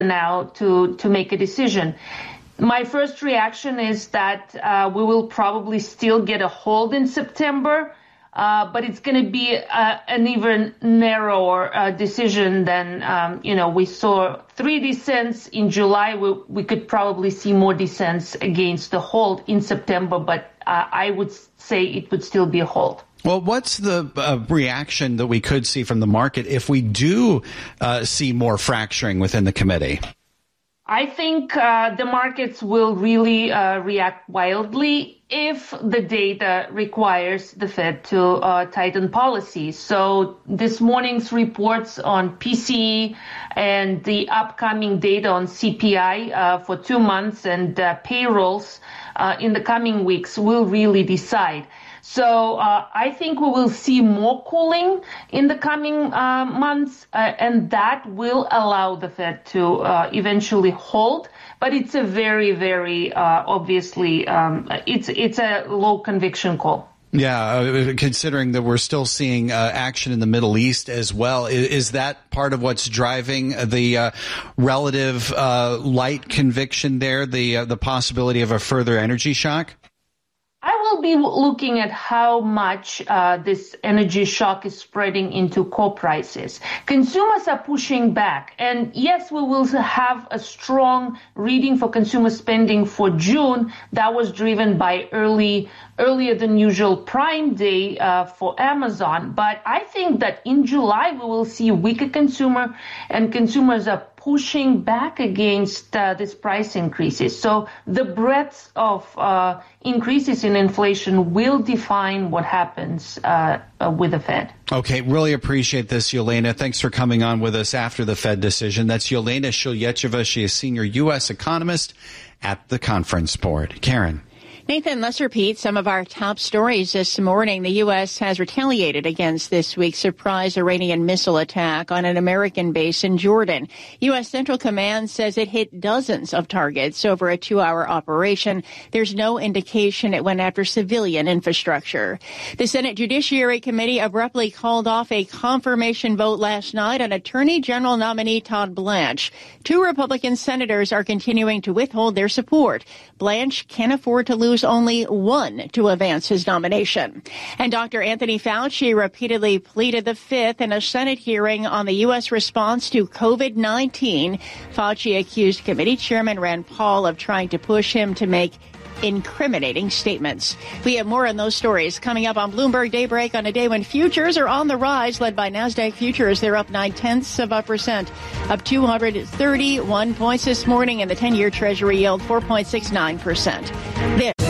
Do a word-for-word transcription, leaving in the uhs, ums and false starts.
now to, to make a decision. My first reaction is that uh, we will probably still get a hold in September, uh, but it's going to be uh, an even narrower uh, decision than, um, you know, we saw three dissents in July. We, we could probably see more dissents against the hold in September, but uh, I would say it would still be a hold. Well, what's the uh, reaction that we could see from the market if we do uh, see more fracturing within the committee? I think uh, the markets will really uh, react wildly if the data requires the Fed to uh, tighten policy. So this morning's reports on P C E and the upcoming data on C P I uh, for two months and uh, payrolls uh, in the coming weeks will really decide. So uh, I think we will see more cooling in the coming uh, months, uh, and that will allow the Fed to uh, eventually hold. But it's a very, very uh, obviously um, it's it's a low conviction call. Yeah, uh, considering that we're still seeing uh, action in the Middle East as well, is, is that part of what's driving the uh, relative uh, light conviction there? The uh, the possibility of a further energy shock? I will be looking at how much uh, this energy shock is spreading into core prices. Consumers are pushing back. And yes, we will have a strong reading for consumer spending for June that was driven by early, earlier than usual Prime Day uh, for Amazon. But I think that in July, we will see weaker consumer, and consumers are pushing back against uh, these price increases. So the breadth of uh, increases in inflation will define what happens uh, uh, with the Fed. Okay, really appreciate this, Yelena. Thanks for coming on with us after the Fed decision. That's Yelena Shulyetyeva. She is senior U S economist at the Conference Board. Karen. Nathan, let's repeat some of our top stories this morning. The U S has retaliated against this week's surprise Iranian missile attack on an American base in Jordan. U S Central Command says it hit dozens of targets over a two-hour operation. There's no indication it went after civilian infrastructure. The Senate Judiciary Committee abruptly called off a confirmation vote last night on Attorney General nominee Todd Blanche. Two Republican senators are continuing to withhold their support. Blanche can't afford to lose only one to advance his nomination. And Doctor Anthony Fauci repeatedly pleaded the Fifth in a Senate hearing on the U S response to COVID nineteen. Fauci accused committee chairman Rand Paul of trying to push him to make incriminating statements. We have more on those stories coming up on Bloomberg Daybreak on a day when futures are on the rise, led by NASDAQ futures. They're up nine-tenths of a percent, up two hundred thirty-one points this morning, and the ten-year Treasury yield four point six nine percent. This